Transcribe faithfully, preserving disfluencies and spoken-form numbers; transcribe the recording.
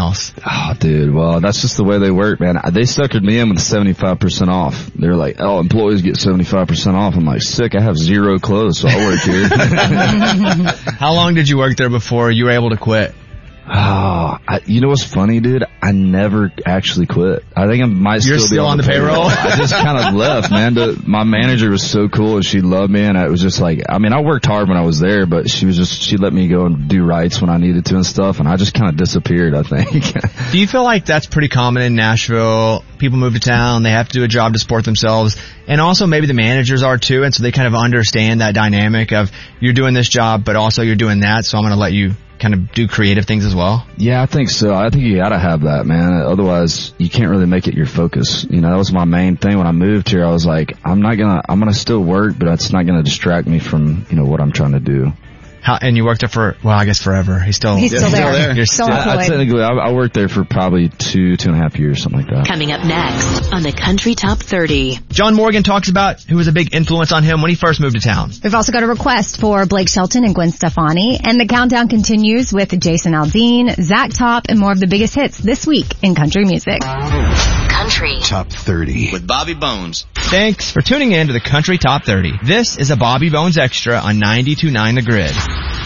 else? Oh, dude. Well, that's just the way they work, man. They suckered me in with seventy-five percent off. They're like, oh, employees get seventy-five percent off. I'm like, sick. I have zero clothes, so I'll work here. How long did you work there before you were able to quit? Oh, I, you know what's funny, dude? I never actually quit. I think I might You're still still be on, on the the payroll. payroll? I just kind of left, man. The, my manager was so cool and she loved me, and it was just like, I mean, I worked hard when I was there, but she was just, she let me go and do rights when I needed to and stuff, and I just kind of disappeared, I think. Do you feel like that's pretty common in Nashville? People move to town, they have to do a job to support themselves, and also maybe the managers are too, and so they kind of understand that dynamic of you're doing this job, but also you're doing that, so I'm going to let you kind of do creative things as well? Yeah, I think so. I think you gotta have that, man. Otherwise, you can't really make it your focus. You know, that was my main thing when I moved here. I was like, I'm not gonna, I'm gonna still work, but it's not gonna distract me from, you know, what I'm trying to do. How, and you worked there for, well, I guess forever. He's still, He's still there. there. You're Still still, employed. I, I technically, I, I worked there for probably two, two and a half years, something like that. Coming up next on the Country Top thirty. John Morgan talks about who was a big influence on him when he first moved to town. We've also got a request for Blake Shelton and Gwen Stefani, and the countdown continues with Jason Aldean, Zach Top, and more of the biggest hits this week in country music. Country Top thirty with Bobby Bones. Thanks for tuning in to the Country Top thirty. This is a Bobby Bones Extra on ninety-two point nine The Grid.